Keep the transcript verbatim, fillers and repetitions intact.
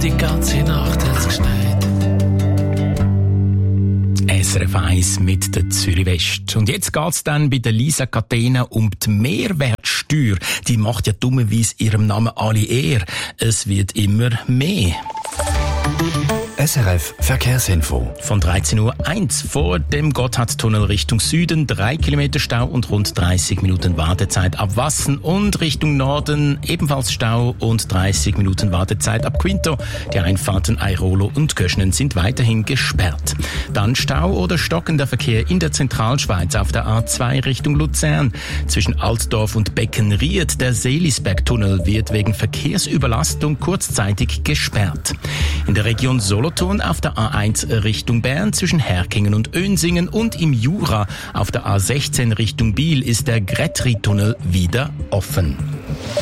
Die ganze Nacht hat's geschneit. S R F eins mit der Zürich West. Und jetzt geht's dann bei der Lisa Catena um die Mehrwertsteuer. Die macht ja dummerweise ihrem Namen alle Ehre. Es wird immer mehr. S R F Verkehrsinfo. Von dreizehn Uhr eins vor dem Gotthardtunnel Richtung Süden, drei Kilometer Stau und rund dreißig Minuten Wartezeit ab Wassen, und Richtung Norden ebenfalls Stau und dreißig Minuten Wartezeit ab Quinto. Die Einfahrten Airolo und Göschnen sind weiterhin gesperrt. Dann Stau oder stockender Verkehr in der Zentralschweiz auf der A zwei Richtung Luzern. Zwischen Altdorf und Beckenried, der Seelisbergtunnel, wird wegen Verkehrsüberlastung kurzzeitig gesperrt. In der Region Solothurn auf der A eins Richtung Bern zwischen Herkingen und Önsingen und im Jura auf der A sechzehn Richtung Biel ist der Grätri-Tunnel wieder offen.